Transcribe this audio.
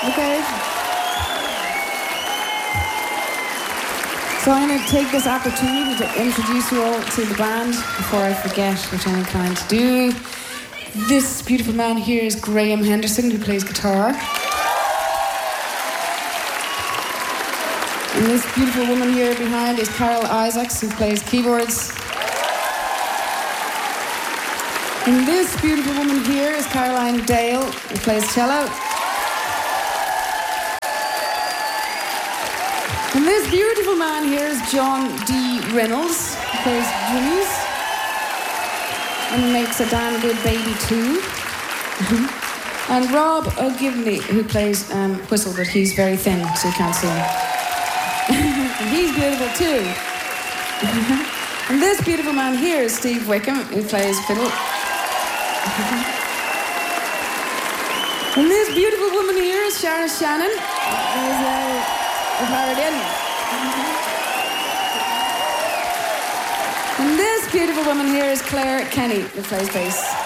Okay. So I'm going to take this opportunity to introduce you all to the band before I forget, which I'm inclined to do. This beautiful man here is Graham Henderson, who plays guitar. And this beautiful woman here behind is Carol Isaacs, who plays keyboards. And this beautiful woman here is Caroline Dale, who plays cello. And this beautiful man here is John D. Reynolds, who plays drums and makes a damn good baby too. And Rob O'Givney, who plays whistle, but he's very thin, so you can't see him. And he's beautiful too. And this beautiful man here is Steve Wickham, who plays fiddle. And this beautiful woman here is Sharon Shannon, who's and this beautiful woman here is Claire Kenny, who plays bass.